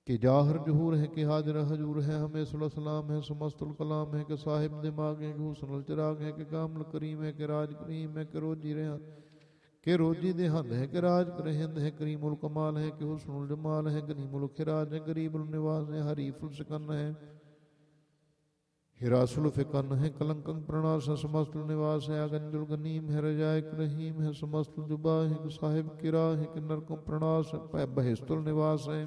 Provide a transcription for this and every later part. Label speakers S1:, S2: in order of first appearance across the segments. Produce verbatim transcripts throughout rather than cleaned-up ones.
S1: कि जाहर जहूर है कि हाजिर हजूर है, हमें सुल सलाम है समस्तुल कलाम है कि साहिब दिमाग है कि हुस्नुल चिराग है कि कामल करीम है कि राज करीम है कि रोजी रेहा कि रोजी दे हंद है कि राज करे हिंद है, करीमुल कमाल है कि हुस्नुल जमाल है, गनीमुल खिराज है, गरीबुल निवास है, हरीफुल सिकन है, हिरासुल फिकन है, कलंकं प्रणास है, समस्तुल निवास है, अगंजुल गनीम है, रजायक रहीम है, समस्तुल जुबा है कि साहिब किरा है कि नरकुम प्रणास है, बहिस्तुल निवास है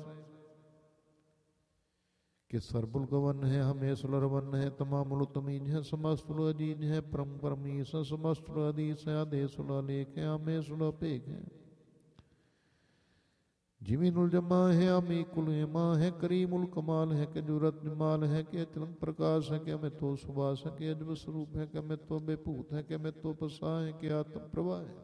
S1: कि सरबुल गवन है, हमें सुलरवन है, तमामुल तमीज है, समस्तुल अजीज है, परम परमीस है, समस्तुल अदीस है, आदेशुल अलेख है, हमें सुल अपेख है, जिमीनुल जमा है, अमी कुल एमा है, करीमुल कमाल है कि जुरत जमाल है कि अचलंग प्रकाश है कि अमित तो सुबास है कि अजब स्वरूप है कि अमित तो बेभूत है कि अमित तो पसा है कि आत्म प्रभा है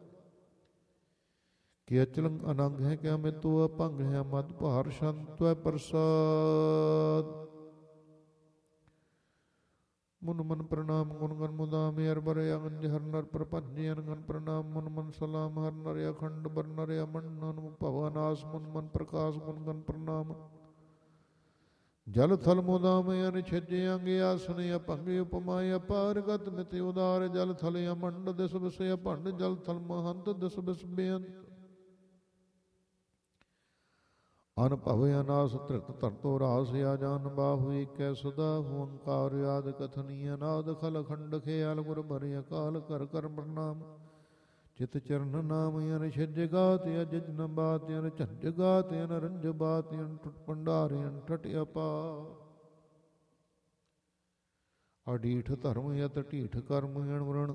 S1: कि अचलंग अनंग है कि अमित तो अपंग है, मद भार संत प्रसाद मुन मन प्रणाम गुण गण मुदाम अरबर अगंज हर नर प्रपंच अनगन प्रणाम मुन मन सलाम हर नर अखंड बर नर अमंडन पवनास मुन मन प्रकाश गुण गण प्रणाम जल थल मुदाम अन छज्जे अंग आसन अपंग उपमाय अपार गत नित उदार जल थल अमंड दिस बिस अभंड जल थल महंत दिस बिस बेअंत अन भव अनास तृत तरतो रास आजान बाहु कै सदा ओंकार याद कथनीय नाद खल खंड खेल गुर बर अकाल कर कर प्रणाम चित चरण नाम अन छज गात अजज न बात अन झंझ गात अन रंज बात अन टुट भंडार अन ठट अपा अडीठ धर्म यत ढीठ कर्म अण वरण